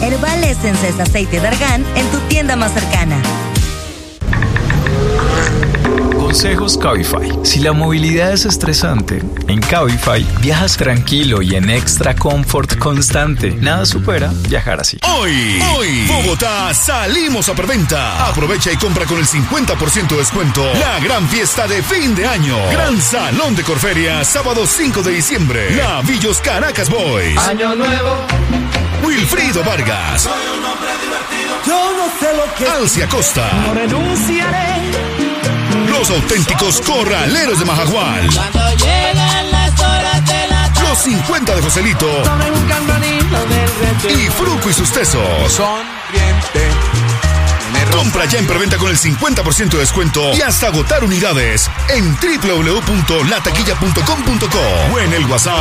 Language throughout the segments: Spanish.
Herbal Essence es aceite de argán en tu tienda más cercana. Consejos Cabify. Si la movilidad es estresante, en Cabify viajas tranquilo y en extra comfort constante. Nada supera viajar así. Hoy, Bogotá, salimos a preventa. Aprovecha y compra con el 50% de descuento la gran fiesta de fin de año. Gran Salón de Corferia, sábado 5 de diciembre. Navillos Caracas Boys. Año nuevo. Wilfrido Vargas. Soy un hombre divertido. Yo no sé lo que Alcia Costa. No renunciaré. Los auténticos corraleros de Majagual. Cuando llegan las horas de la tarde. Los 50 de Joselito. Tomen un campanito del reto. Y Fruco y sus tesos. Sonriente. Compra ya en preventa con el 50% de descuento y hasta agotar unidades en www.lataquilla.com.co o en el WhatsApp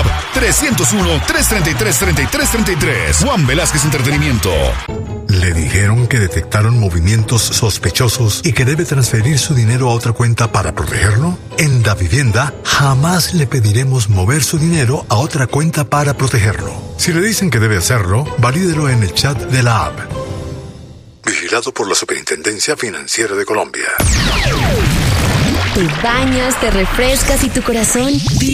301-333-3333. Juan Velázquez Entretenimiento. Le dijeron que detectaron movimientos sospechosos y que debe transferir su dinero a otra cuenta para protegerlo. En Davivienda jamás le pediremos mover su dinero a otra cuenta para protegerlo. Si le dicen que debe hacerlo, valídelo en el chat de la app. Vigilado por la Superintendencia Financiera de Colombia. Te bañas, te refrescas y tu corazón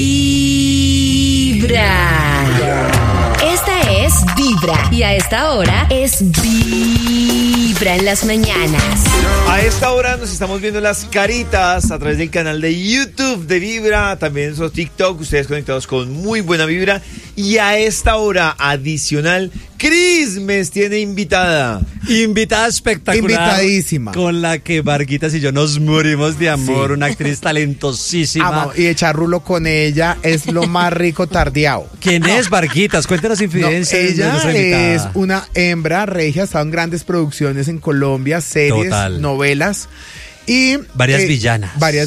vibra. Esta es Vibra y a esta hora es Vibra en las mañanas. A esta hora nos estamos viendo las caritas a través del canal de YouTube de Vibra, también en esos TikTok, ustedes conectados con muy buena vibra. Y a esta hora adicional, Crismes tiene invitada espectacular. Invitadísima. Con la que Varguitas y yo nos morimos de amor, sí. Una actriz talentosísima. Y echar rulo con ella es lo más rico tardeado. ¿Quién es Varguitas? Cuéntanos infidencias. Ella es una hembra regia, ha estado en grandes producciones en Colombia, series, Total. Novelas y varias villanas.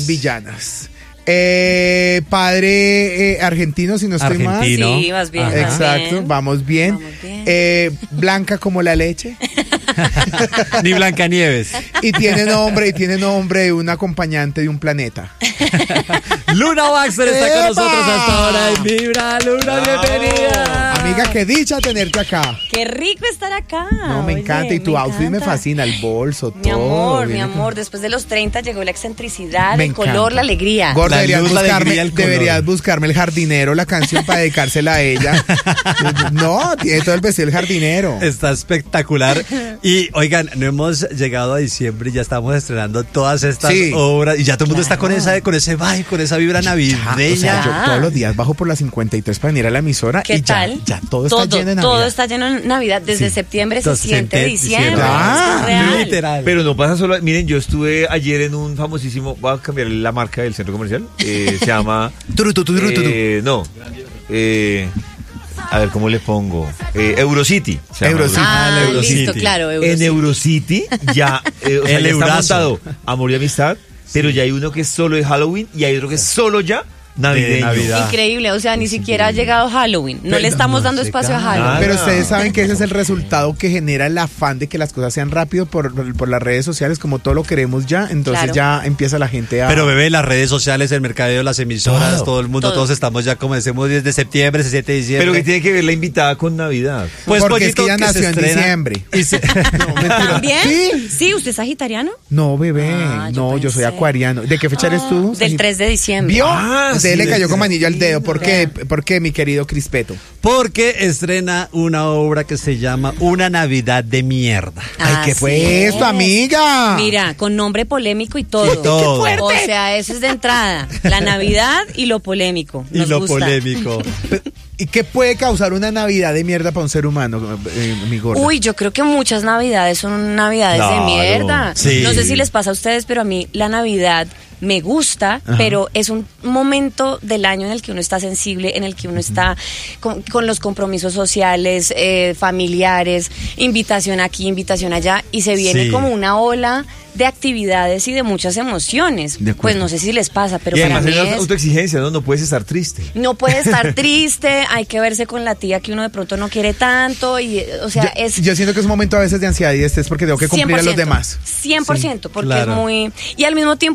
Padre argentino, si no estoy mal. Sí, vas bien. Exacto, vamos bien. Blanca como la leche. Ni Blancanieves. Y tiene nombre de un acompañante de un planeta. Luna Baxter está con nosotros hasta ahora en Vibra. Luna, bienvenida. Amiga, qué dicha tenerte acá. Qué rico estar acá. No, me encanta. Y tu outfit me fascina, el bolso, todo. Mi amor. Después de los 30 llegó la excentricidad, el color, la alegría. Gorda, deberías buscarme el jardinero, la canción para dedicársela a ella. No, tiene todo el vestido del jardinero. Está espectacular. Y oigan, no hemos llegado a diciembre y ya estamos estrenando todas estas obras. Y ya todo el mundo está con ese vibe, con esa vibra navideña. O sea, yo todos los días bajo por la 53 para venir a la emisora. ¿Qué tal? Ya todo está lleno de Navidad. Todo está lleno de Navidad. Desde septiembre se siente diciembre. Literal. Pero no pasa solo. Miren, yo estuve ayer en un famosísimo. Voy a cambiar la marca del centro comercial. Se llama. A ver, ¿cómo le pongo? Eurocity. Eurocity. Listo, claro. En Eurocity ya, ya está montado Amor y Amistad, pero ya hay uno que es solo de Halloween y hay otro que es solo ya Navidad. Increíble, o sea, ni siquiera ha llegado Halloween. No le estamos dando espacio a Halloween. Pero ustedes saben que ese es el resultado que genera el afán de que las cosas sean rápido por las redes sociales, como todo lo queremos ya, entonces ya empieza la gente a... Pero bebé, las redes sociales, el mercadeo, las emisoras, todo el mundo, todos estamos ya, como decimos, desde septiembre, 7 de diciembre. Pero ¿qué tiene que ver la invitada con Navidad? Pues porque es que ya nació en diciembre. ¿También? Sí, ¿usted es sagitariano? No, bebé, yo soy acuariano. ¿De qué fecha eres tú? Del 3 de diciembre. ¿Vio? Usted le cayó como anillo al dedo. ¿Por qué, mi querido Crispeto? Porque estrena una obra que se llama Una Navidad de Mierda. Ay, ¿qué fue esto, amiga? Mira, con nombre polémico y todo. Sí, todo. ¡Qué fuerte! O sea, eso es de entrada. La Navidad y lo polémico. Nos gusta. Polémico. ¿Y qué puede causar una Navidad de mierda para un ser humano, mi gorda? Uy, yo creo que muchas Navidades son Navidades de mierda. Sí. No sé si les pasa a ustedes, pero a mí la Navidad me gusta, pero es un momento del año en el que uno está sensible, en el que uno está con los compromisos sociales, familiares, invitación aquí, invitación allá, y se viene como una ola de actividades y de muchas emociones. Pues no sé si les pasa, pero para mí es autoexigencia, ¿no? No puedes estar triste. No puedes estar triste, hay que verse con la tía que uno de pronto no quiere tanto, y o sea, yo siento que es un momento a veces de ansiedad y estrés porque tengo que cumplir 100%, a los demás. 100%, porque es muy... Y al mismo tiempo es bonito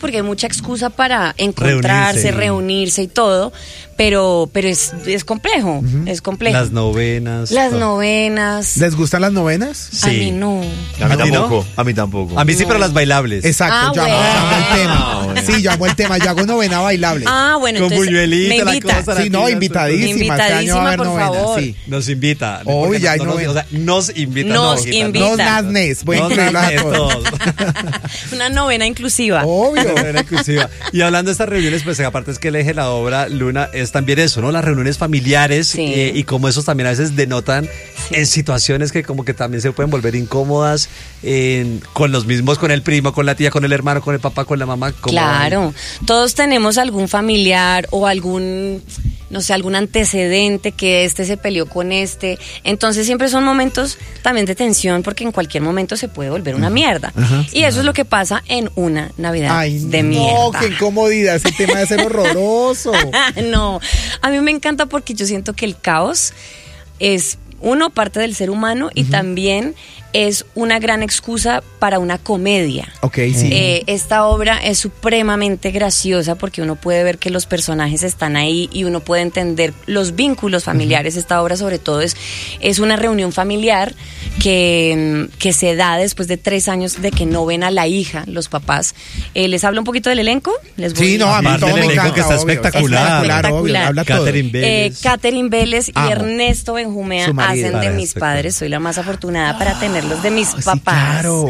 porque hay mucha excusa para encontrarse, reunirse y todo, pero es complejo, es complejo. Las novenas. Las novenas. ¿Les gustan las novenas? Sí. A mí no. A mí ¿A ti no? tampoco. A mí tampoco. A mí sí, pero las bailables. Exacto, yo amo el tema. bueno. Sí, yo amo el tema, yo hago novena bailable. Ah, bueno, Con entonces buñuelita, me la invita. cosa, Sí, no, invitadísima. Este año va a haber por novena, favor. sí. Nos invita. Obvio, Porque ya hay no nos- novena. o sea, nos invita. Nos no, invita. Los nasnes, voy a Nos incluirlas a nasnes todos. todos. Una novena inclusiva. Obvio. Novena inclusiva. Y hablando de estas reuniones, pues aparte es que el eje de la obra, Luna, es también eso, ¿no? Las reuniones familiares Sí. y como esos también a veces denotan en situaciones que como que también se pueden volver incómodas con los mismos, con el primo, con la tía, con el hermano, con el papá, con la mamá. ¿cómo Claro, todos tenemos algún familiar o algún, no sé, algún antecedente que se peleó con entonces siempre son momentos también de tensión porque en cualquier momento se puede volver una mierda. Y eso es lo que pasa en una Navidad Ay, de no, mierda. qué incomodidad, ese tema debe ser horroroso. No, a mí me encanta porque yo siento que el caos es parte del ser humano y también es una gran excusa para una comedia. Ok, sí. Esta obra es supremamente graciosa porque uno puede ver que los personajes están ahí y uno puede entender los vínculos familiares. Esta obra sobre todo es una reunión familiar que se da después de 3 años de que no ven a la hija, los papás. ¿Les hablo un poquito del elenco? Sí, no, a mí Aparte todo del me elenco encanta, que está obvio. espectacular. Obvio, habla todo. Catherine Vélez. Catherine Vélez y Amo. Ernesto Benjumea Su marido. hacen de mis Espectacular. padres. Soy la más afortunada para tenerlos de mis sí, papás. claro.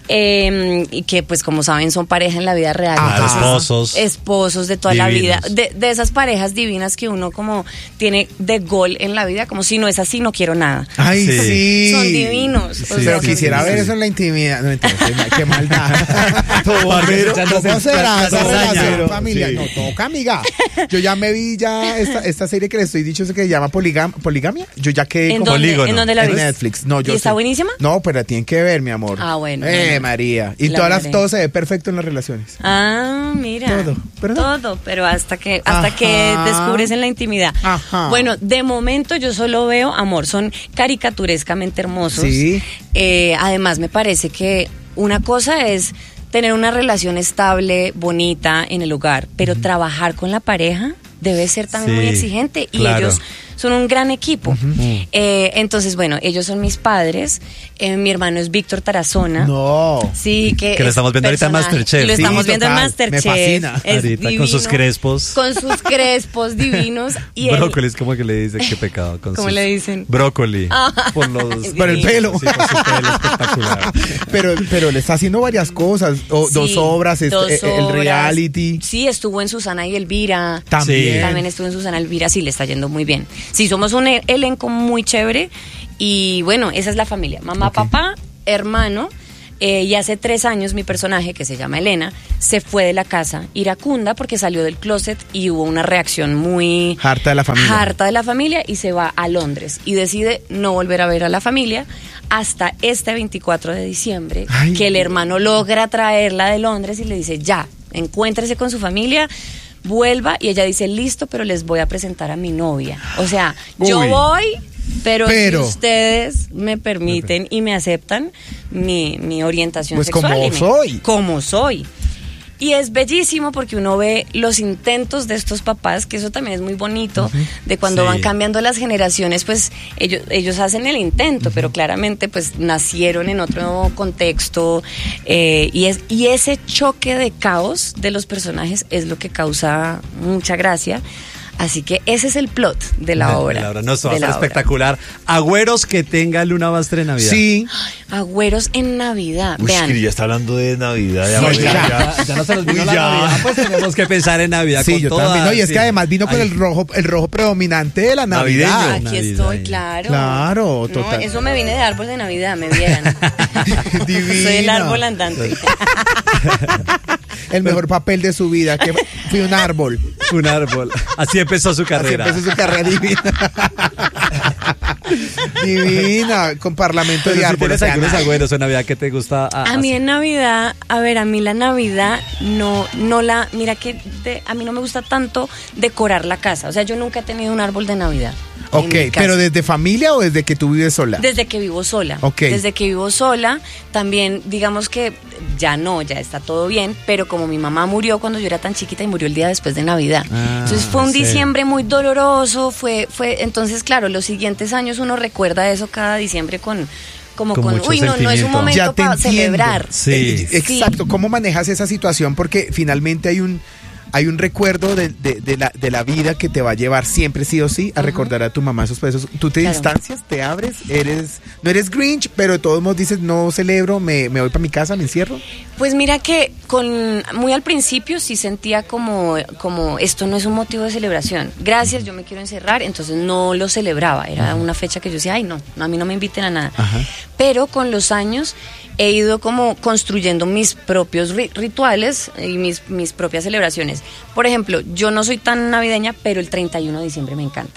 Y que pues como saben son pareja en la vida real. Ajá. Entonces, esposos de toda Divinos. la vida. De esas parejas divinas que uno como tiene de gol en la vida, como si no es así no quiero nada. Ay, Sí. sí. Son divinos. Sí, O Pero sea, sí, quisiera sí, ver sí. eso en la intimidad. No, entonces, qué maldad. Barbero, ¿Cómo será esa lasaña. relación familiar? Sí. No toca, amiga. Yo ya me vi esta serie que le estoy dicho que se llama Poligamia. Yo ya quedé ¿En como dónde, Polígono. ¿En dónde la en viste? Netflix. No, yo ¿Y está sé. buenísima? No, pero la tienen que ver, mi amor. Ah, bueno, bueno. María. Y La veré. todo se ve perfecto en las relaciones. Ah, mira. Todo, ¿verdad? Todo, pero hasta que Ajá. descubres en la intimidad. Ajá. Bueno, de momento yo solo veo amor, son caricaturescamente hermosos. Sí. Además me parece que una cosa es tener una relación estable, bonita en el hogar, pero trabajar con la pareja debe ser también Sí, muy exigente y claro. ellos son un gran equipo. Entonces, bueno, ellos son mis padres. Mi hermano es Víctor Tarazona. No. Sí, que lo es estamos viendo ahorita en personaje. Masterchef. Y lo Sí, estamos viendo en total, Masterchef. me fascina. Es Ahorita divino, con sus crespos. Con sus crespos divinos. Y él- Brócoli, es como que le dice, qué pecado. Con ¿Cómo sus- le dicen? Brócoli. Ah. Por los... Por el pelo. Sí, por su pelo espectacular. Pero le está haciendo varias cosas. Sí, 2 obras, el obras. reality. Sí, estuvo en Susana y Elvira. También. También estuvo en Susana Elvira, sí, le está yendo muy bien. Sí, somos un elenco muy chévere y bueno, esa es la familia. Mamá, papá, hermano. Y hace 3 años mi personaje, que se llama Elena, se fue de la casa iracunda porque salió del closet y hubo una reacción muy... Harta de la familia. Harta de la familia y se va a Londres y decide no volver a ver a la familia hasta este 24 de diciembre, Ay. que el hermano logra traerla de Londres y le dice, ya, encuéntrese con su familia, vuelva, y ella dice, listo, pero les voy a presentar a mi novia. O sea, yo Uy. voy, pero si Pero. ustedes me permiten y me aceptan mi orientación Pues sexual. como y soy. Como soy. Y es bellísimo porque uno ve los intentos de estos papás, que eso también es muy bonito, de cuando Sí. van cambiando las generaciones, pues ellos hacen el intento, pero claramente pues nacieron en otro contexto y ese choque de caos de los personajes es lo que causa mucha gracia. Así que ese es el plot de la obra. No, esto va a de la estar obra. espectacular. Agüeros que tenga Luna Bastre en Navidad. Sí. Agüeros en Navidad. Uy, Vean. que ya está hablando de Navidad. No, ya, Ya no se nos vino Uy, la ya. Navidad, pues tenemos que pensar en Navidad Sí, con yo todas, también. No, y es sí. que además vino con Ay, el rojo predominante de la Navidad. Navideño. Aquí Navidad, estoy, ya. claro. Claro, total. No, eso me viene de árbol de Navidad, me vieran. Divina. Soy el árbol andante. El mejor papel de su vida, que fui un árbol. Un árbol. Así empezó su Así carrera. empezó su carrera divina. Divina, con parlamento Pero de si árboles. tienes algunos agüeros en Navidad que te gusta. A mí en Navidad, a mí la Navidad mira que a mí no me gusta tanto decorar la casa. O sea, yo nunca he tenido un árbol de Navidad. en Ok, mi casa. pero ¿desde familia o desde que tú vives sola? Desde que vivo sola. Ok. Desde que vivo sola, también digamos que ya no, ya está todo bien, pero como mi mamá murió cuando yo era tan chiquita y murió el día después de Navidad. Entonces fue un diciembre muy doloroso, entonces claro, los siguientes años uno recuerda eso cada diciembre con uy, no es un momento para celebrar. Sí. Exacto, ¿cómo manejas esa situación? Porque finalmente hay un recuerdo de la vida que te va a llevar siempre sí o sí a recordar a tu mamá esos pesos. Tú te distancias, te abres, no eres Grinch, pero de todos modos dices, no celebro, me voy para mi casa, me encierro. Pues mira que muy al principio sí sentía como esto no es un motivo de celebración. Gracias, yo me quiero encerrar, entonces no lo celebraba. Era una fecha que yo decía, ay no, a mí no me inviten a nada. Pero con los años he ido como construyendo mis propios rituales y mis propias celebraciones. Por ejemplo, yo no soy tan navideña, pero el 31 de diciembre me encanta.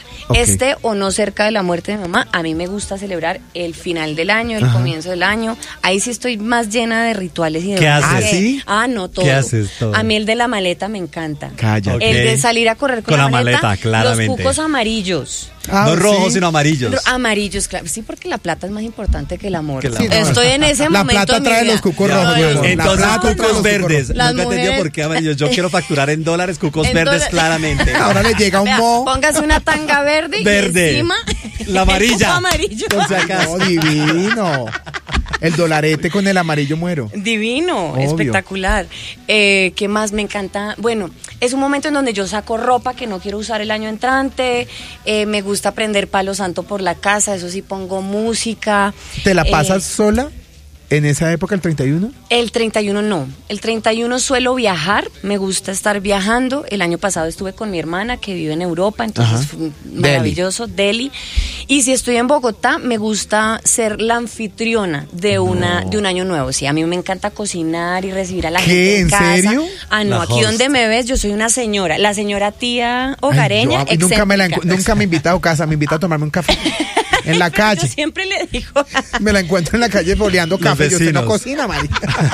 O no cerca de la muerte de mi mamá, a mí me gusta celebrar el final del año, el comienzo del año. Ahí sí estoy más llena de rituales y de... ¿Qué haces? ¿Sí? No, todo. ¿Qué haces todo? A mí el de la maleta me encanta. Cállate. El de salir a correr con la maleta, claramente. Los cucos amarillos. No rojos, sino amarillos. Amarillos, claro. Sí, porque la plata es más importante que el amor. Estoy en ese momento. La plata trae los cucos rojos. Entonces, cucos verdes. Nunca entendí por qué amarillos. Yo quiero facturar en dólares, cucos verdes, claramente. Ahora le llega un mo. Póngase una tanga verde. Y encima la amarilla. Amarillo. Por si acaso. Divino. El dolarete con el amarillo muero. Divino, obvio. Espectacular. ¿Qué más me encanta? Bueno, es un momento en donde yo saco ropa que no quiero usar el año entrante. Me gusta prender palo santo por la casa, eso sí, pongo música. ¿Te la pasas sola en esa época, el 31? El 31 no. El 31 suelo viajar, me gusta estar viajando. El año pasado estuve con mi hermana que vive en Europa, entonces fue maravilloso, Delhi. Y si estoy en Bogotá, me gusta ser la anfitriona de un año nuevo. Sí, a mí me encanta cocinar y recibir a la gente en casa. ¿En serio? No, aquí donde me ves, yo soy una señora, la señora tía hogareña. Nunca me invita a casa, me invita a tomarme un café. En la calle. Yo siempre le digo. Me la encuentro en la calle boleando café. Yo, usted no cocina, María.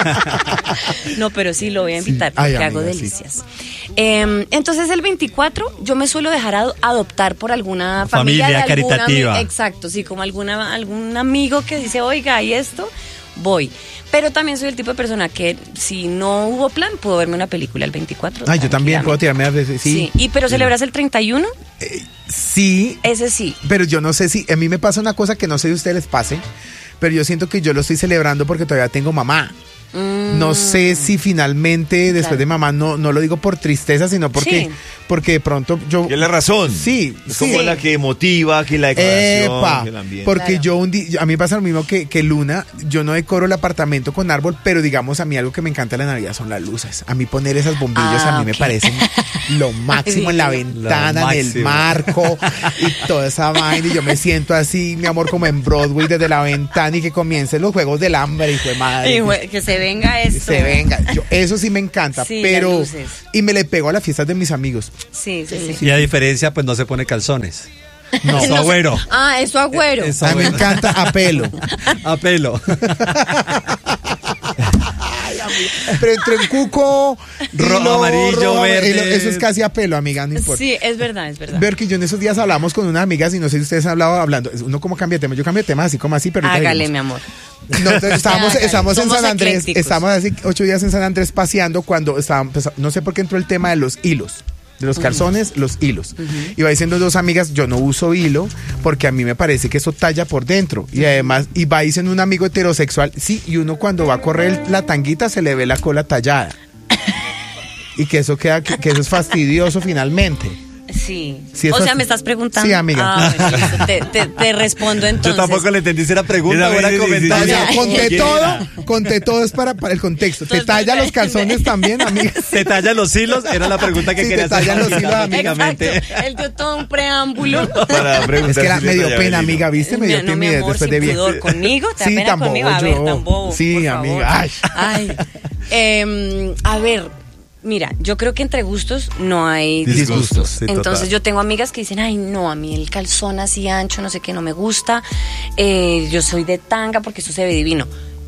No, pero sí lo voy a invitar porque hago delicias. Entonces el 24 yo me suelo dejar adoptar por alguna familia caritativa. Exacto, sí, como algún amigo que dice, oiga, ¿y esto? Voy. Pero también soy el tipo de persona que si no hubo plan, puedo verme una película el 24. Yo también puedo tirarme a veces, sí. ¿Pero celebras el 31? Sí. Ese sí. Pero yo no sé si, a mí me pasa una cosa que no sé si a ustedes les pase, pero yo siento que yo lo estoy celebrando porque todavía tengo mamá. No sé si finalmente después de mamá, no lo digo por tristeza, sino porque de pronto yo... ¿Qué es la razón? Sí. Es como la que motiva, que la decoración, que el ambiente. Porque yo a mí me pasa lo mismo que Luna, yo no decoro el apartamento con árbol, pero digamos a mí algo que me encanta de la Navidad son las luces. A mí poner esas bombillas a mí me parecen lo máximo en la ventana, en el marco y toda esa vaina, y yo me siento así, mi amor, como en Broadway desde la ventana y que comiencen los juegos del hambre, hijo de madre. Que se venga esto. Se venga. Eso sí me encanta, pero... Y me le pego a las fiestas de mis amigos. Sí. Y a diferencia, pues no se pone calzones. No. Es su agüero. Es su agüero. A mí me encanta a pelo. A pelo. Pero entre el cuco, rojo, amarillo, verde. Eso es casi a pelo, amiga, no importa. Sí, es verdad. Ver que yo en esos días hablamos con unas amigas y no sé si ustedes han hablando. Uno como cambia de tema, yo cambio de tema así como así, pero hágale, mi amor. No, estamos en San Andrés, estamos así 8 días en San Andrés paseando cuando estábamos, no sé por qué entró el tema de los hilos. De los calzones, los hilos. Y va diciendo dos amigas, yo no uso hilo porque a mí me parece que eso talla por dentro. Y además, y va diciendo un amigo heterosexual, sí, y uno cuando va a correr la tanguita se le ve la cola tallada. Y que eso queda, que eso es fastidioso finalmente. Sí. O sea, ¿me estás preguntando? Sí, amiga. Te respondo entonces. Yo tampoco le entendí si era pregunta o era comentario. Conté todo es para el contexto. ¿Te talla los calzones también, amiga? ¿Te talla los hilos? Era la pregunta que quería hacer. ¿Te tallan los hilos, amigamente? Exacto. Él dio todo un preámbulo. Es que me dio pena, amiga, ¿viste? Me dio timidez después de bien. ¿Conmigo? ¿Te da pena conmigo? A ver, tan bobo. Sí, amiga. Ay. A ver. Mira, yo creo que entre gustos no hay disgustos. Sí, entonces yo tengo amigas que dicen, ay no, a mí el calzón así ancho, no sé qué, no me gusta. Yo soy de tanga porque eso se ve divino.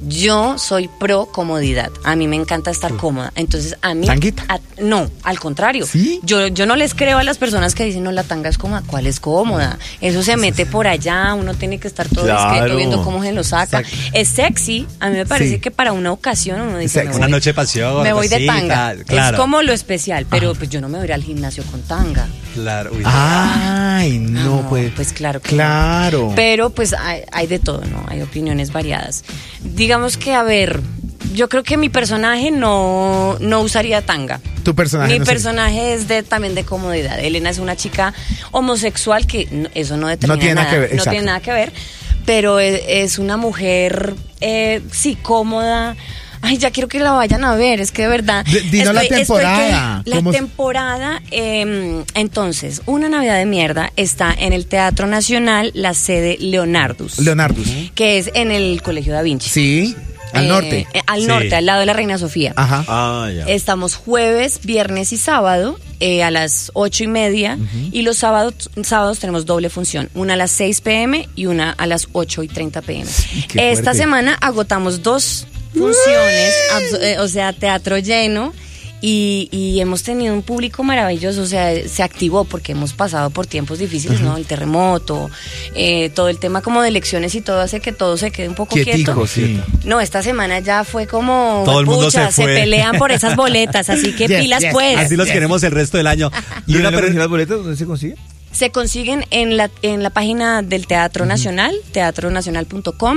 Yo soy pro comodidad. A mí me encanta estar cómoda. Entonces, a mí... ¿Tanguita? No, al contrario. ¿Sí? Yo no les creo a las personas que dicen, no, la tanga es cómoda. ¿Cuál es cómoda? Eso se mete por allá, uno tiene que estar todo discreto viendo cómo se lo saca. Exacto. Es sexy. A mí me parece que para una ocasión uno dice... Una noche de pasión. Me voy de tanga. Claro. Es como lo especial, pero pues yo no me voy a ir al gimnasio con tanga. Claro. Uy, Ay, no, pues. Pues claro. Claro. Pero pues hay de todo, ¿no? Hay opiniones variadas. Digamos que, a ver, yo creo que mi personaje no usaría tanga. ¿Tu personaje? Mi personaje es también de comodidad. Elena es una chica homosexual que eso no determina nada. No tiene nada que ver, pero es una mujer, sí, cómoda. Ay, ya quiero que la vayan a ver, es que de verdad... Dinos la temporada. La temporada, entonces, Una Navidad de Mierda está en el Teatro Nacional, la sede Leonardus. Que es en el Colegio Da Vinci. Sí, al norte. Al norte, al lado de la Reina Sofía. Ajá. Ya. Estamos jueves, viernes y sábado a las 8:30 y los sábados tenemos doble función, una a las 6 p.m. y una a las 8:30 p.m. Esta semana agotamos 2 funciones, o sea, teatro lleno, y hemos tenido un público maravilloso, o sea, se activó porque hemos pasado por tiempos difíciles, ¿no? El terremoto, todo el tema como de elecciones y todo hace que todo se quede un poco quieto. Sí. No, esta semana ya fue como... Todo el mundo se pelean por esas boletas, así que pilas pues. Así los queremos el resto del año. ¿Y las boletas dónde se consigue? Se consiguen en la página del Teatro Nacional, teatronacional.co,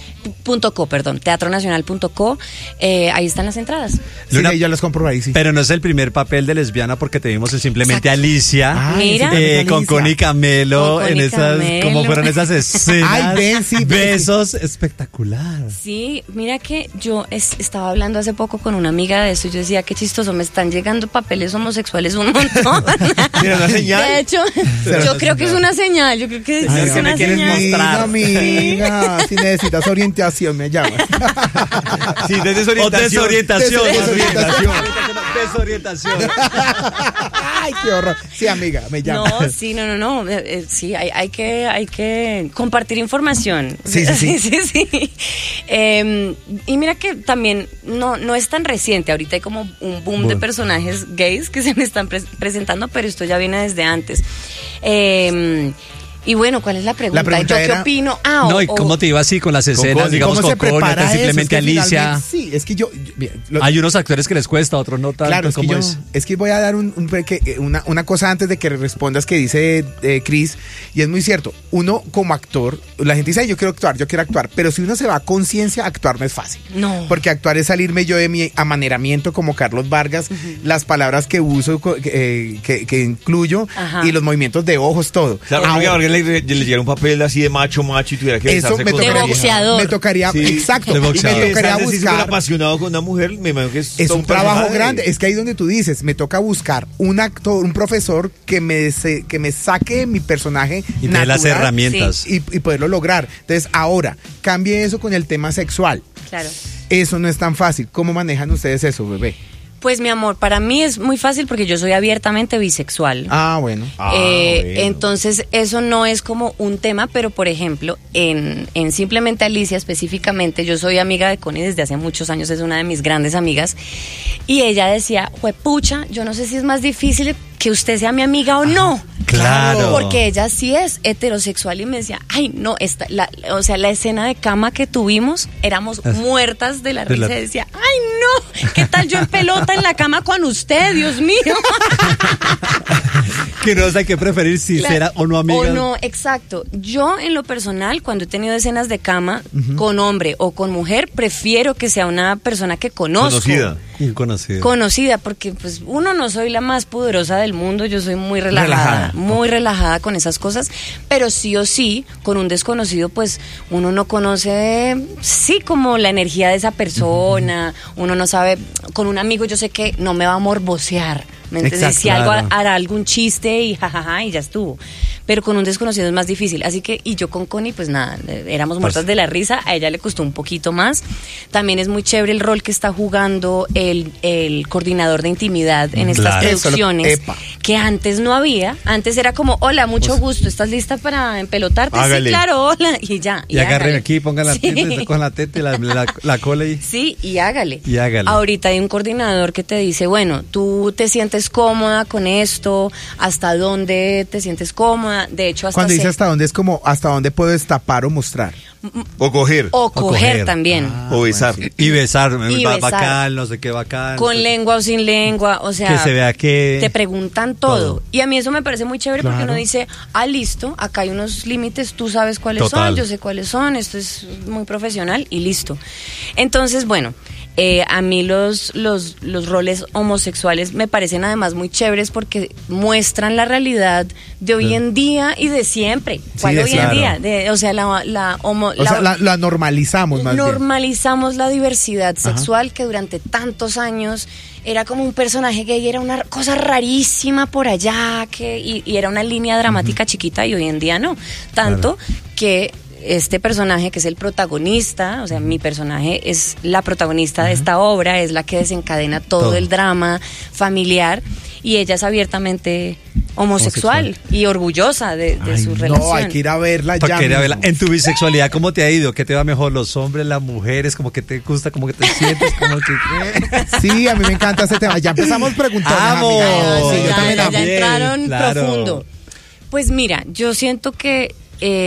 teatronacional.co, ahí están las entradas. Luna, sí, yo las compro ahí, sí. Pero no es el primer papel de lesbiana porque te vimos en Simplemente Alicia. Mira, con Connie Camelo, con Connie en esas, Camelo. como fueron esas escenas. Ay, ven, sí, besos, espectacular. Sí, mira que yo estaba hablando hace poco con una amiga de eso y yo decía, qué chistoso, me están llegando papeles homosexuales un montón. Mira, una señal. De hecho, yo creo que es una señal, yo creo que es una señal. Mostrar. Amiga, si necesitas orientación, me llamas. Sí, desorientación. Desorientación. Ay, qué horror. Sí, amiga, me llamas. No, sí, no. Sí, hay que compartir información. Sí. Y mira que también no es tan reciente. Ahorita hay como un boom de personajes gays que se me están presentando, pero esto ya viene desde antes. Y bueno, ¿cuál es la pregunta? ¿Yo qué opino? ¿Y cómo te iba así con las escenas, digamos, con Connie, Simplemente Alicia? Sí, es que hay unos actores que les cuesta, otros no tanto. Claro, es que voy a dar una cosa antes de que respondas que dice Cris, y es muy cierto. Uno como actor, la gente dice, ay, yo quiero actuar, pero si uno se va a conciencia, actuar no es fácil. No. Porque actuar es salirme yo de mi amaneramiento como Carlos Vargas, las palabras que uso, que incluyo, y los movimientos de ojos, todo. Claro, le llegara un papel así de macho y tuviera que besarse con de boxeador. Me tocaría, exacto. De boxeador. Me tocaría buscar. Si estuviera apasionado con una mujer, me imagino que es un trabajo grande. Es que ahí donde tú dices, me toca buscar un actor, un profesor que me saque mi personaje y tener las herramientas y poderlo lograr. Entonces, ahora, cambie eso con el tema sexual. Claro. Eso no es tan fácil. ¿Cómo manejan ustedes eso, bebé? Pues mi amor, para mí es muy fácil porque yo soy abiertamente bisexual. Bueno. Entonces eso no es como un tema, pero por ejemplo, en Simplemente Alicia específicamente, yo soy amiga de Connie desde hace muchos años, es una de mis grandes amigas, y ella decía, juepucha, yo no sé si es más difícil que usted sea mi amiga o no. Claro. Porque ella sí es heterosexual y me decía, ay, no, la escena de cama que tuvimos, éramos muertas de la risa y decía, ay, no, ¿qué tal yo en pelota en la cama con usted, Dios mío? Que no sé qué preferir, si será o no amiga. O no, exacto. Yo, en lo personal, cuando he tenido escenas de cama con hombre o con mujer, prefiero que sea una persona que conozco. Conocida, porque pues no soy la más poderosa del mundo, yo soy muy relajada. Muy relajada con esas cosas, pero sí o sí, con un desconocido, pues uno no conoce, sí, como la energía de esa persona, uno no sabe, con un amigo yo sé que no me va a morbosear, ¿me entiendes? Si algo hará algún chiste y jajaja y ya estuvo, pero con un desconocido es más difícil, así que, y yo con Connie, pues nada, éramos muertas de la risa, a ella le costó un poquito más. También es muy chévere el rol que está jugando el coordinador de intimidad en estas producciones, que antes no había. Antes era como, hola, mucho gusto, ¿estás lista para empelotarte? Hágale. Sí, claro, hola, y ya. Y agarren aquí, pongan la teta, con la teta y la cola y... Sí, y hágale. Y hágale. Ahorita hay un coordinador que te dice, bueno, tú te sientes cómoda con esto, ¿hasta dónde te sientes cómoda? De hecho, hasta... Cuando dice hasta dónde, es como hasta dónde puedo destapar o mostrar. O coger. O coger también. O besar. Y besar, Y besar. bacán, no sé qué bacán. Con lengua o sin lengua, o sea... Que se vea que... Te preguntan todo. Y a mí eso me parece muy chévere porque Claro. uno dice, listo, acá hay unos límites, tú sabes cuáles Total. son, yo sé cuáles son, esto es muy profesional y listo. Entonces, bueno, a mí los roles homosexuales me parecen además muy chéveres porque muestran la realidad de hoy en día y de siempre. ¿Cuál de hoy claro. en día? O sea, la normalizamos más bien. normalizamos la diversidad sexual que durante tantos años era como un personaje gay, era una cosa rarísima por allá y era una línea dramática chiquita y hoy en día no. Tanto que este personaje que es el protagonista, o sea, mi personaje es la protagonista de esta obra, es la que desencadena todo el drama familiar y ella es abiertamente homosexual y orgullosa de su relación. No, hay que ir a verla ¿Para ya qué ir a mismo. verla? En tu bisexualidad, ¿cómo te ha ido? ¿Qué te va mejor? ¿Los hombres, las mujeres? ¿Cómo que te gusta? ¿Cómo que te sientes? ¿Cómo que Sí, a mí me encanta ese tema. Ya empezamos preguntando. ¡Vamos! Sí, yo ya, también ya amo. entraron claro. profundo. Pues mira, yo siento que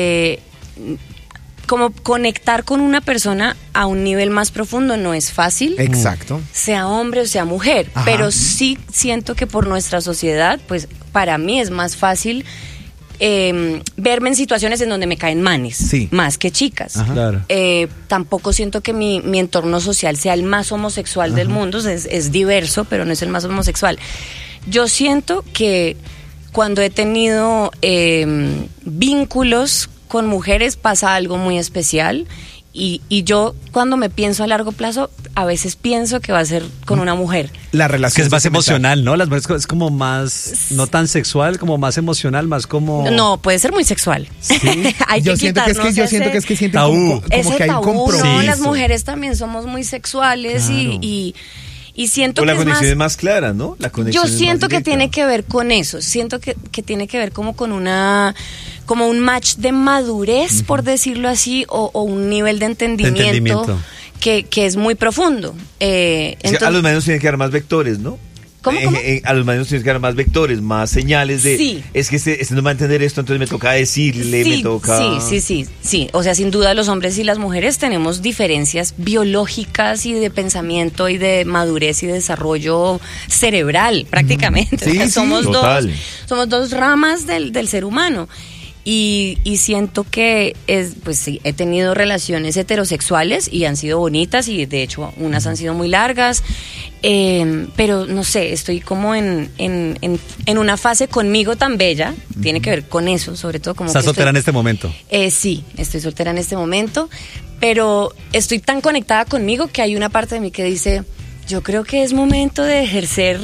como conectar con una persona a un nivel más profundo no es fácil. Exacto. Sea hombre o sea mujer, Ajá. pero sí siento que por nuestra sociedad, pues para mí es más fácil verme en situaciones en donde me caen manes, Sí. más que chicas. Ajá. Claro. Tampoco siento que mi entorno social sea el más homosexual del mundo, es diverso, pero no es el más homosexual. Yo siento que cuando he tenido vínculos con mujeres pasa algo muy especial y yo cuando me pienso a largo plazo a veces pienso que va a ser con una mujer. La Es que relación es más sentimental. emocional, ¿no? Las mujeres es como más, no tan sexual, como más emocional, más como... No, puede ser muy sexual. Hay Yo que siento que es que quitarnos yo siento que es que sienten tabú. como ese que hay un tabú, compromiso. ¿no? Las mujeres también somos muy sexuales y siento O la que es conexión más... es más clara, ¿no? La conexión Yo es siento más que directa. tiene que ver con eso, siento que tiene que ver como con como un match de madurez, por decirlo así, o un nivel de entendimiento. Que es muy profundo. Es que a los maridos tienen que dar más vectores, ¿no? ¿Cómo? A los maridos tienen que dar más vectores, más señales de... Sí. Es que este no va a entender esto, entonces me toca decirle, me toca... Sí. O sea, sin duda los hombres y las mujeres tenemos diferencias biológicas y de pensamiento y de madurez y de desarrollo cerebral, prácticamente. Sí, O sea, sí. somos Total. dos ramas del ser humano. Y siento que pues sí, he tenido relaciones heterosexuales y han sido bonitas y de hecho unas han sido muy largas, pero no sé, estoy como en una fase conmigo tan bella, tiene que ver con eso, sobre todo como ¿Estás que soltera en este momento? Sí, estoy soltera en este momento, pero estoy tan conectada conmigo que hay una parte de mí que dice, yo creo que es momento de ejercer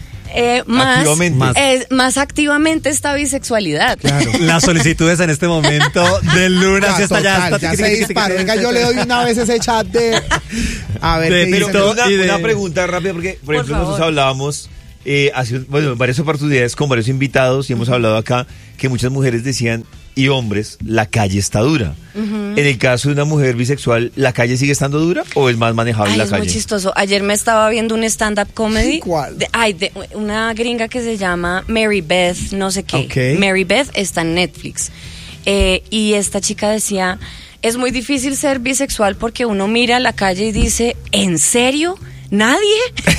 más activamente esta bisexualidad. Claro. Las solicitudes en este momento de Luna Ya, sí está ya. total, ya se disparó. Venga, yo le doy una vez ese chat de... A ver De qué Pero dicen. TikTok. una pregunta rápida, porque por ejemplo nosotros favor. hablábamos en varias oportunidades con varios invitados y hemos hablado acá que muchas mujeres decían, y hombres, la calle está dura. En el caso de una mujer bisexual, ¿la calle sigue estando dura o es más manejable Ay, la es calle? muy chistoso. Ayer me estaba viendo un stand-up comedy. ¿Cuál? De una gringa que se llama Mary Beth, no sé qué. Ok. Mary Beth está en Netflix. Y esta chica decía, es muy difícil ser bisexual porque uno mira a la calle y dice, ¿en serio? ¿Nadie?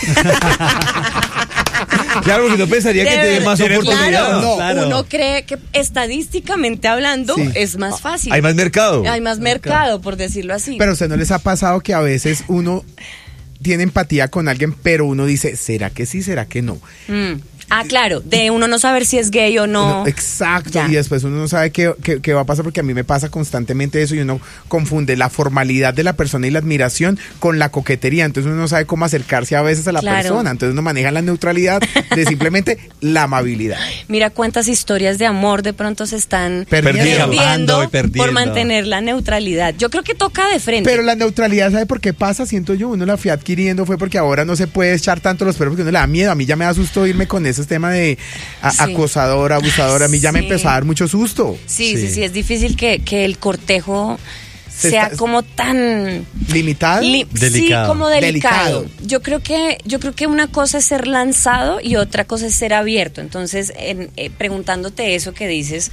Claro, porque no pensaría que tiene más oportunidad. Claro, No, claro. Uno cree que estadísticamente hablando Sí. es más fácil. Hay más mercado. Hay más mercado, por decirlo así. Pero a usted no les ha pasado que a veces uno tiene empatía con alguien, pero uno dice, ¿será que sí, será que no? Claro, de uno no saber si es gay o no. Exacto, Ya. y después uno no sabe qué va a pasar porque a mí me pasa constantemente eso y uno confunde la formalidad de la persona y la admiración con la coquetería, entonces uno no sabe cómo acercarse a veces a la Claro. persona, entonces uno maneja la neutralidad de simplemente la amabilidad. Mira cuántas historias de amor de pronto se están Perdiendo. Amando y perdiendo. por mantener la neutralidad. Yo creo que toca de frente. Pero la neutralidad, ¿sabe por qué pasa? Siento yo, uno la fui adquiriendo fue porque ahora no se puede echar tanto los perros porque uno le da miedo, a mí ya me da susto irme con ese tema de acosador, abusador, a mí ya me empezó a dar mucho susto. Sí, es difícil que el cortejo sea como tan limitado, delicado. Sí, como delicado. Yo creo que una cosa es ser lanzado y otra cosa es ser abierto. Entonces, preguntándote eso que dices,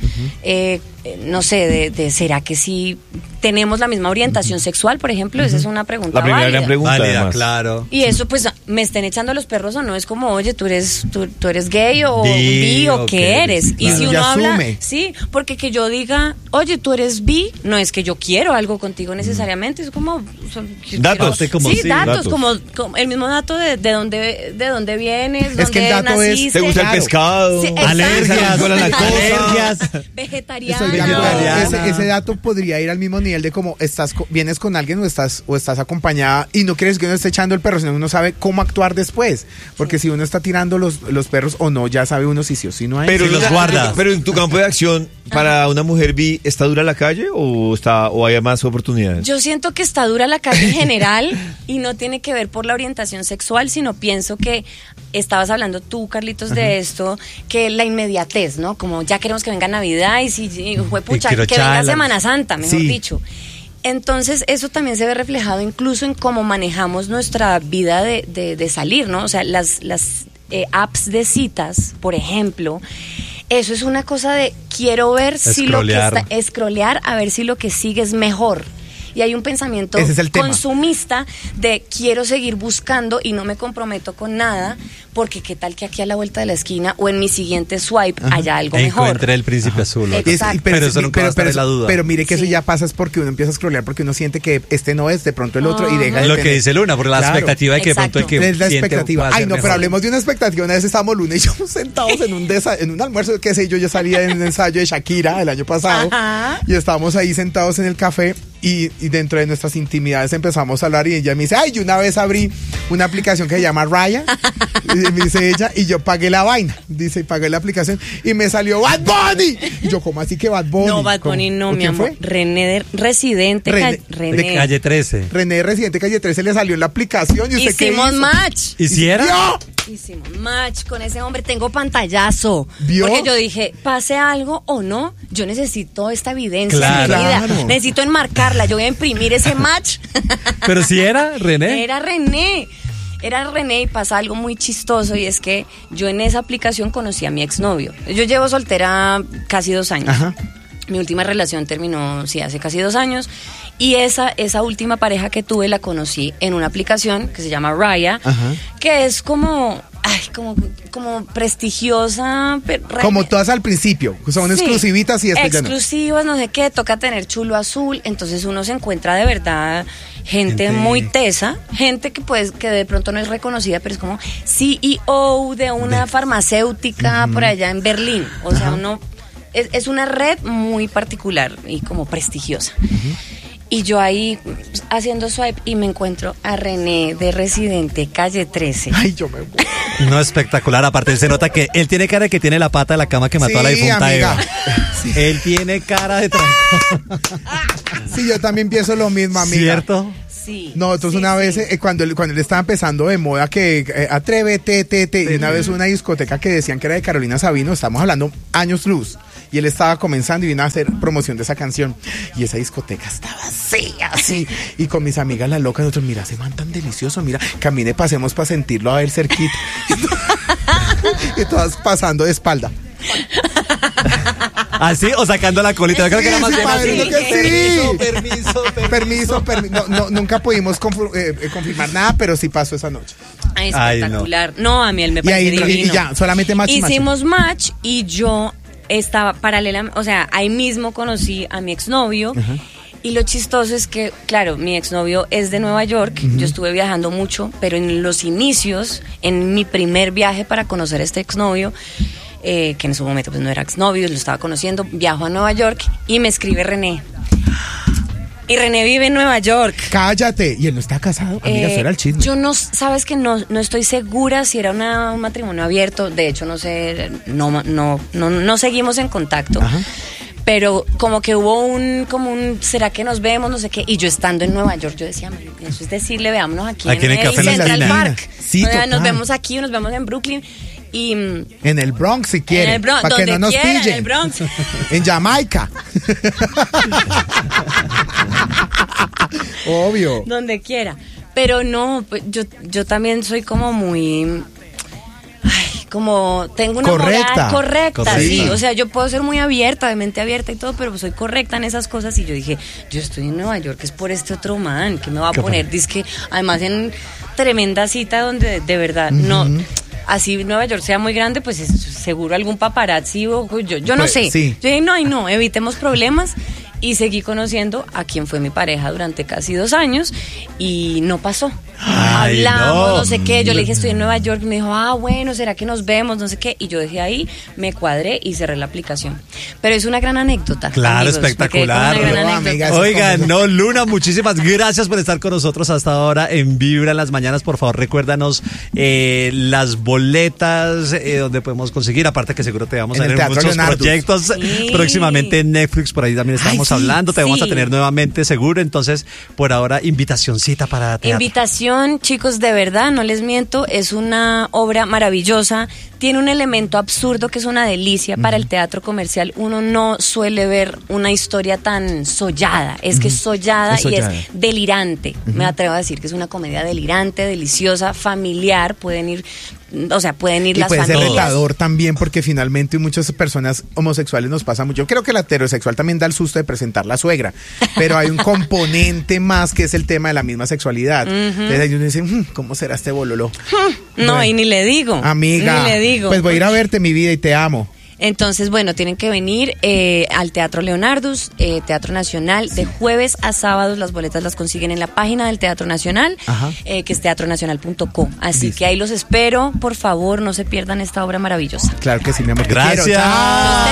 no sé, ¿será que sí tenemos la misma orientación sexual, por ejemplo? Esa es una pregunta la primera gran pregunta, válida, claro. Y eso, pues, me estén echando los perros o no, es como, oye, tú eres gay o bi o qué eres. Claro. Y si uno ya habla, asume. sí, porque que yo diga, oye, tú eres bi, no es que yo quiero algo contigo necesariamente, es como datos, datos, como el mismo dato de dónde vienes, es que el dato naciste. es, ¿te gusta el pescado? Sí, alergias, alergias. Vegetariano. Ese dato podría ir al mismo nivel de como vienes con alguien o estás acompañada y no quieres que uno esté echando el perro, sino uno sabe cómo actuar después, porque si uno está tirando los perros o no, ya sabe uno si sí o si no es. Pero si los guarda. Pero en tu campo de acción, para una mujer bi, ¿está dura la calle o hay más oportunidades? Yo siento que está dura la calle en general y no tiene que ver por la orientación sexual, sino pienso que estabas hablando tú, Carlitos, de esto, que la inmediatez, ¿no? Como ya queremos que venga Navidad y juepucha, que venga Semana Santa, mejor dicho. Entonces, eso también se ve reflejado incluso en cómo manejamos nuestra vida de salir, ¿no? O sea, las apps de citas, por ejemplo, eso es una cosa de quiero ver si lo que está, scrollear a ver si lo que sigue es mejor. Y hay un pensamiento consumista de quiero seguir buscando y no me comprometo con nada, porque qué tal que aquí a la vuelta de la esquina o en mi siguiente swipe haya algo mejor. Encontré el príncipe azul. Pero eso nunca va a estar en la duda. Pero mire que eso ya pasa es porque uno empieza a scrollear, porque uno siente que este no es, de pronto el otro, y deja de lo que dice Luna, porque la expectativa de que de pronto el que es la expectativa. Ay, no, mejor. pero hablemos de una expectativa. Una vez estábamos Luna y yo sentados en un almuerzo, qué sé yo salía en un ensayo de Shakira el año pasado. Y estábamos ahí sentados en el café y dentro de nuestras intimidades empezamos a hablar y ella me dice, ay, yo una vez abrí una aplicación que se llama Raya, y me dice ella, y yo pagué la vaina, dice, y pagué la aplicación y me salió Bad Bunny. Y yo, ¿cómo así que Bad Bunny? No, Bad Bunny no, mi amor. René de Residente de Calle 13. René de Residente Calle 13 le salió en la aplicación y usted hicimos match. ¿Hiciera? Hicimos match con ese hombre, tengo pantallazo. ¿Vio? Porque yo dije, pase algo o no, yo necesito esta evidencia en mi vida. Necesito enmarcarla, yo voy a imprimir ese match. Pero si era René. Era René y pasa algo muy chistoso y es que yo en esa aplicación conocí a mi exnovio. Yo llevo soltera casi 2 años. Ajá. Mi última relación terminó, hace casi 2 años. Y esa última pareja que tuve la conocí en una aplicación que se llama Raya, que es como prestigiosa. Como todas al principio, son exclusivitas y después exclusivas, no sé qué, toca tener chulo azul, entonces uno se encuentra de verdad gente muy tesa, gente que de pronto no es reconocida, pero es como CEO de una farmacéutica por allá en Berlín, o sea, uno es una red muy particular y como prestigiosa. Y yo ahí haciendo swipe y me encuentro a René de Residente Calle 13. Ay, yo me voy. No, espectacular. Aparte, se nota que él tiene cara de que tiene la pata de la cama que mató a la difunta amiga. Eva. Sí. Él tiene cara de trancón. Sí, yo también pienso lo mismo, amiga. ¿Cierto? Sí. Nosotros una vez, cuando él estaba empezando de moda, que atrévete, y una vez una discoteca que decían que era de Carolina Sabino, estamos hablando años luz, y él estaba comenzando y vino a hacer promoción de esa canción, y esa discoteca estaba así, y con mis amigas las locas, nosotros, mira, se man tan delicioso, mira, camine, pasemos para sentirlo a ver cerquita, y todas pasando de espalda. ¿Así o sacando la colita? Yo creo que era más bien así. Permiso. No, nunca pudimos confirmar nada, pero sí pasó esa noche. Ay, espectacular. No, a mí él me pareció divino. Y ya, solamente match. Hicimos match y yo estaba paralelamente, o sea, ahí mismo conocí a mi exnovio. Y lo chistoso es que, claro, mi exnovio es de Nueva York, yo estuve viajando mucho, pero en los inicios, en mi primer viaje para conocer a este exnovio, que en su momento pues no era exnovio, lo estaba conociendo, viajo a Nueva York y me escribe René. Y René vive en Nueva York. Cállate. ¿Y él no está casado? Amiga, eso era el chisme. Yo no, sabes que no estoy segura si era un matrimonio abierto. De hecho, no sé, no seguimos en contacto. Pero como que hubo ¿será que nos vemos? No sé qué. Y yo estando en Nueva York, yo decía, eso es decirle, veámonos aquí en el Café Central Latina. Park. Sí, o sea, nos vemos aquí, nos vemos en Brooklyn. Y en el Bronx, si quiere, para que no nos pillen. En el Bronx. En Jamaica. Obvio. Donde quiera. Pero no, yo también soy como muy... como tengo una moral correcta, sí. O sea, yo puedo ser muy abierta, de mente abierta y todo, pero soy correcta en esas cosas. Y yo dije, yo estoy en Nueva York, es por este otro man que me va a poner. Dice que además en tremenda cita donde de verdad no... Así Nueva York sea muy grande, pues seguro algún paparazzi o yo no sé. Sí. Yo dije, no, evitemos problemas. Y seguí conociendo a quien fue mi pareja durante casi 2 años y no pasó. Hablamos, no sé qué. Yo le dije, estoy en Nueva York. Y me dijo, bueno, ¿será que nos vemos? No sé qué. Y yo dejé ahí, me cuadré y cerré la aplicación. Pero es una gran anécdota. Claro, amigos, espectacular. Oigan, Luna, muchísimas gracias por estar con nosotros hasta ahora en Vibra en las mañanas. Por favor, recuérdanos las boletas donde podemos conseguir. Aparte que seguro te vamos a tener muchos proyectos próximamente en Netflix. Por ahí también estamos hablando, te vamos a tener nuevamente seguro, entonces por ahora invitacioncita para teatro. Invitación, chicos, de verdad, no les miento, es una obra maravillosa, tiene un elemento absurdo que es una delicia para el teatro comercial. Uno no suele ver una historia tan sollada, es que es sollada y es delirante. Me atrevo a decir que es una comedia delirante, deliciosa, familiar, pueden ir las familias. Puede ser retador también, porque finalmente muchas personas homosexuales nos pasa mucho. Yo creo que la heterosexual también da el susto de presentar la suegra, pero hay un componente más que es el tema de la misma sexualidad. Entonces ahí uno dice, ¿cómo será este bololo? No, bueno, y ni le digo. Amiga, ni le digo. Pues voy a ir a verte, mi vida, y te amo. Entonces, bueno, tienen que venir al Teatro Leonardus, Teatro Nacional, de jueves a sábados. Las boletas las consiguen en la página del Teatro Nacional, que es teatronacional.co. Así que ahí los espero, por favor, no se pierdan esta obra maravillosa. Claro que sí, mi amor. Gracias.